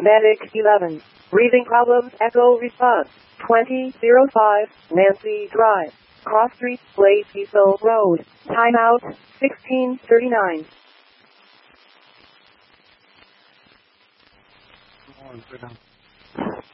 Medic 11. Breathing problems, echo response. 2005 Nancy Drive. Cross Street, Lake Cecil Road. Timeout, 16:39. Come on, sit down.